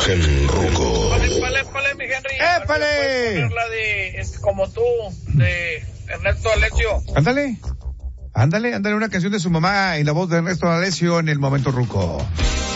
imagen ruco. Épale, mi Henry. ¡Épale! La de Como tú, de Ernesto Alessio. Ándale, una canción de su mamá en la voz de Ernesto Alessio en el momento ruco.